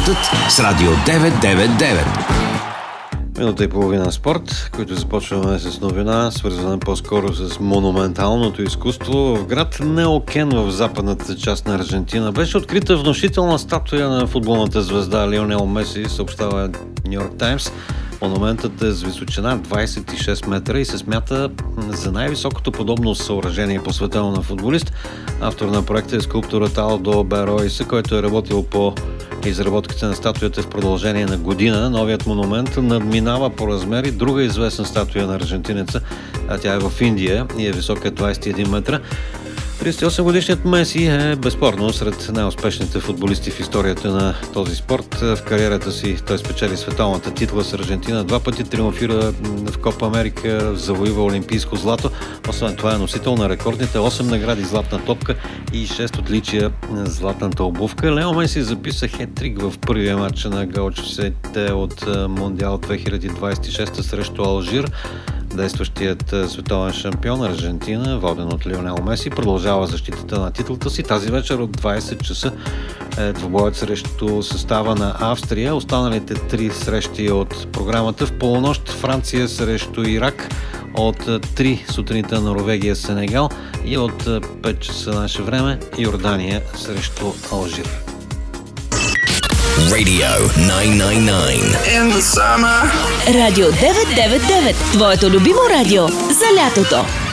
Спортът с Радио 999. Минута и половина спорт, който започваме с новина, свързана по-скоро с монументалното изкуство. В град Неокен в западната част на Аржентина беше открита внушителна статуя на футболната звезда Лионел Меси, съобщава Ню Йорк Таймс. Монументът е с височина 26 метра и се смята за най-високото подобно съоръжение посветено на футболист. Автор на проекта е скулпторът Алдо Беройса, който е работил по изработката на статуята в продължение на година. Новият монумент надминава по размери друга известна статуя на аржентинеца, а тя е в Индия и е висока 21 метра. 38-годишният Меси е безспорно сред най-успешните футболисти в историята на този спорт. В кариерата си той спечели световната титла с Аржентина, 2 пъти триумфира в Копа Америка, завоюва олимпийско злато. Освен това е носител на рекордните 8 награди златна топка и 6 отличия златната обувка. Лео Меси записа хет-трик в първия матч на гаучесите от Мондиал 2026 срещу Алжир. Действащият световен шампион Аржентина, воден от Лионел Меси, продължава защитата на титлата си. Тази вечер от 20 часа е двубоят срещу състава на Австрия. Останалите 3 срещи от програмата: в полунощ Франция срещу Ирак, от 3 сутринта Норвегия Сенегал и от 5 часа наше време Йордания срещу Алжир. Radio 999. In the summer. Радио 999. Твоето любимо радио за лятото.